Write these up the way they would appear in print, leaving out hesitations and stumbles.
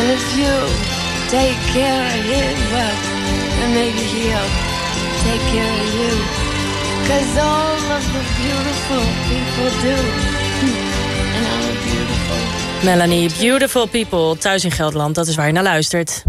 And if you take care of him, well, then maybe he'll take care of you. 'Cause all of the beautiful people do. And I'm beautiful. Melanie, Beautiful People, thuis in Gelderland, dat is waar je naar luistert.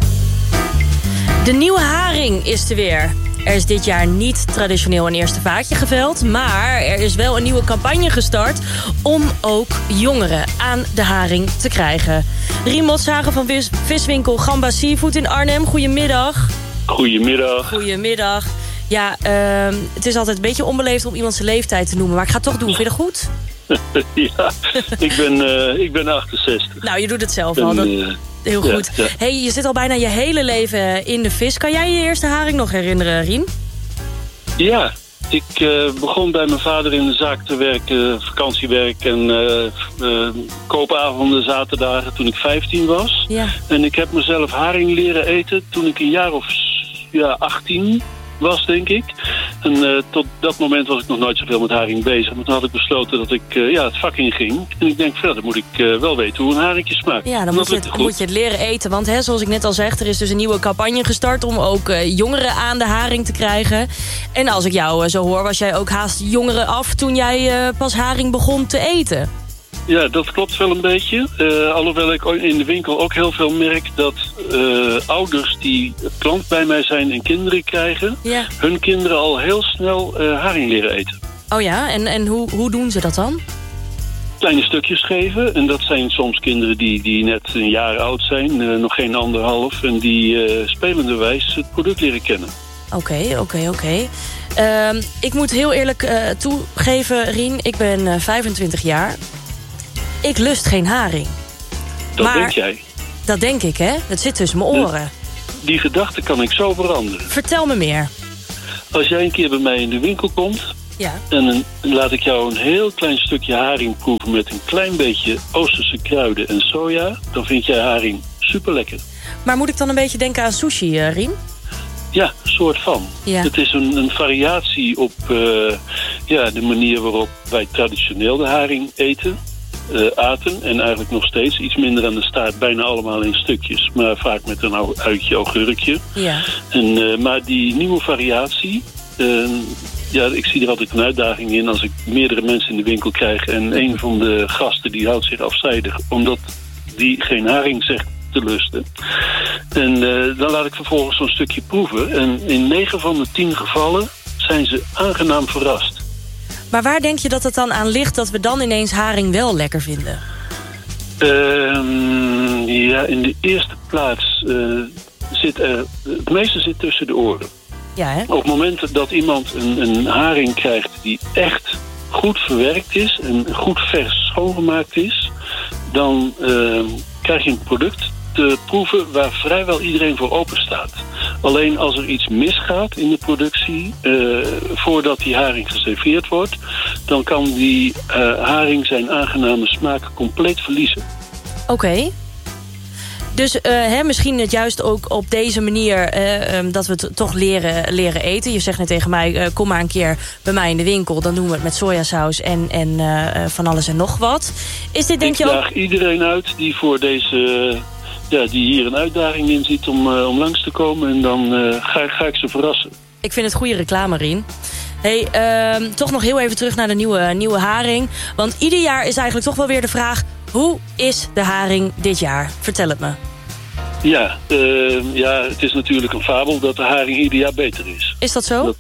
De nieuwe haring is er weer. Er is dit jaar niet traditioneel een eerste vaatje geveld, maar er is wel een nieuwe campagne gestart om ook jongeren aan de haring te krijgen. Rien Motshagen van viswinkel Gamba Seafood in Arnhem, goedemiddag. Goedemiddag. Goedemiddag. Ja, het is altijd een beetje onbeleefd om iemand zijn leeftijd te noemen, maar ik ga het toch doen. Vind je dat goed? Ja, ik ben 68. Nou, je doet het zelf al. Heel goed. Ja. Hey, je zit al bijna je hele leven in de vis. Kan jij je eerste haring nog herinneren, Rien? Ja, ik begon bij mijn vader in de zaak te werken, vakantiewerk en koopavonden, zaterdagen toen ik 15 was. Ja. En ik heb mezelf haring leren eten toen ik een jaar of 18 was, denk ik. En tot dat moment was ik nog nooit zoveel met haring bezig. Maar toen had ik besloten dat ik het vak in ging. En ik denk, dan moet ik wel weten hoe een haringje smaakt. Ja, dan moet je het leren eten. Want zoals ik net al zeg, er is dus een nieuwe campagne gestart om ook jongeren aan de haring te krijgen. En als ik jou zo hoor, was jij ook haast jongeren af toen jij pas haring begon te eten. Ja, dat klopt wel een beetje. Alhoewel ik in de winkel ook heel veel merk dat ouders die klant bij mij zijn en kinderen krijgen, hun kinderen al heel snel haring leren eten. Oh ja, en hoe doen ze dat dan? Kleine stukjes geven. En dat zijn soms kinderen die net een jaar oud zijn, nog geen 1,5. En die spelenderwijs het product leren kennen. Oké. Ik moet heel eerlijk toegeven, Rien, ik ben 25 jaar. Ik lust geen haring. Dat denk jij? Dat denk ik, hè? Dat zit tussen mijn oren. Die gedachte kan ik zo veranderen. Vertel me meer. Als jij een keer bij mij in de winkel komt, en dan laat ik jou een heel klein stukje haring proeven met een klein beetje Oosterse kruiden en soja, dan vind jij haring super lekker. Maar moet ik dan een beetje denken aan sushi, Rien? Ja, een soort van. Ja. Het is een variatie op de manier waarop wij traditioneel de haring aten. En eigenlijk nog steeds iets minder aan de staart. Bijna allemaal in stukjes. Maar vaak met een uitje augurkje. Ja. Maar die nieuwe variatie, ik zie er altijd een uitdaging in als ik meerdere mensen in de winkel krijg. En een van de gasten die houdt zich afzijdig. Omdat die geen haring zegt te lusten. En dan laat ik vervolgens zo'n stukje proeven. En in 9 van de 10 gevallen zijn ze aangenaam verrast. Maar waar denk je dat het dan aan ligt dat we dan ineens haring wel lekker vinden? In de eerste plaats het meeste zit tussen de oren. Ja, hè? Op het moment dat iemand een haring krijgt die echt goed verwerkt is en goed vers schoongemaakt is, dan krijg je een product te proeven waar vrijwel iedereen voor open staat. Alleen als er iets misgaat in de productie, voordat die haring geserveerd wordt, dan kan die haring zijn aangename smaak compleet verliezen. Oké. Dus misschien het juist ook op deze manier dat we het toch leren eten. Je zegt net tegen mij, kom maar een keer bij mij in de winkel. Dan doen we het met sojasaus en van alles en nog wat. Is dit denk je ook... Ik daag iedereen uit die voor deze... die hier een uitdaging in ziet om langs te komen. En dan ga ik ze verrassen. Ik vind het goede reclame, Rien. Hey, toch nog heel even terug naar de nieuwe haring. Want ieder jaar is eigenlijk toch wel weer de vraag... hoe is de haring dit jaar? Vertel het me. Ja, het is natuurlijk een fabel dat de haring ieder jaar beter is. Is dat zo?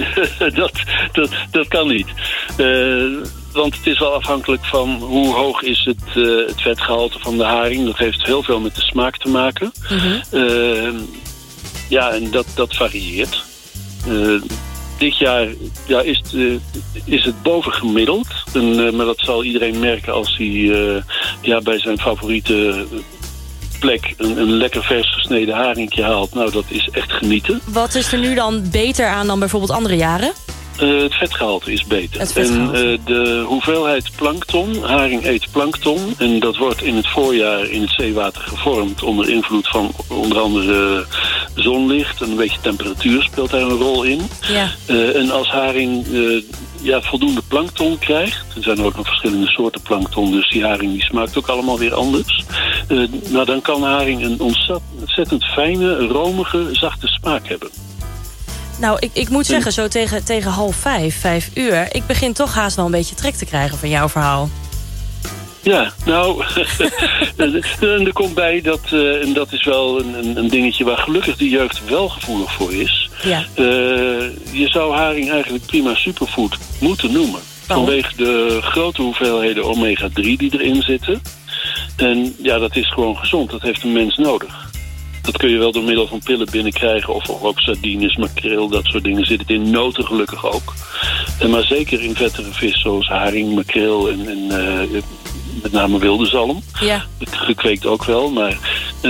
Dat kan niet. Want het is wel afhankelijk van hoe hoog is het vetgehalte van de haring. Dat heeft heel veel met de smaak te maken. Mm-hmm. En dat varieert. Dit jaar is het bovengemiddeld. Maar dat zal iedereen merken als hij bij zijn favoriete plek een lekker vers gesneden haringje haalt. Nou, dat is echt genieten. Wat is er nu dan beter aan dan bijvoorbeeld andere jaren? Het vetgehalte is beter. En de hoeveelheid plankton, haring eet plankton. En dat wordt in het voorjaar in het zeewater gevormd onder invloed van onder andere zonlicht. En een beetje temperatuur speelt daar een rol in. Ja. En als haring voldoende plankton krijgt. Er zijn ook nog verschillende soorten plankton. Dus die haring die smaakt ook allemaal weer anders. Nou, dan kan haring een ontzettend fijne, romige, zachte smaak hebben. Nou, ik moet zeggen, zo tegen 5 uur... ik begin toch haast wel een beetje trek te krijgen van jouw verhaal. Ja, nou, er komt bij dat, en dat is wel een dingetje waar gelukkig de jeugd wel gevoelig voor is. Ja. Je zou haring eigenlijk prima superfood moeten noemen. Vanwege de grote hoeveelheden omega-3 die erin zitten. En ja, dat is gewoon gezond. Dat heeft een mens nodig. Dat kun je wel door middel van pillen binnenkrijgen. Of ook sardines, makreel, dat soort dingen zitten in noten gelukkig ook. Maar zeker in vettere vis zoals haring, makreel en met name wilde zalm. Ja. Gekweekt ook wel. Maar,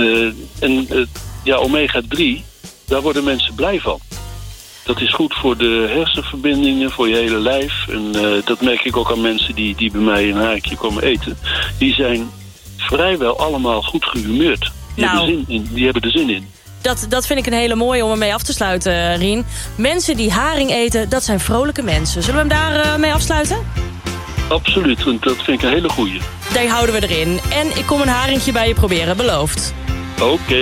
omega-3, daar worden mensen blij van. Dat is goed voor de hersenverbindingen, voor je hele lijf. En dat merk ik ook aan mensen die bij mij een haakje komen eten. Die zijn vrijwel allemaal goed gehumeurd. Die hebben er zin in. Dat vind ik een hele mooie om ermee af te sluiten, Rien. Mensen die haring eten, dat zijn vrolijke mensen. Zullen we hem daar mee afsluiten? Absoluut, want dat vind ik een hele goeie. Die houden we erin. En ik kom een haringje bij je proberen, beloofd. Oké.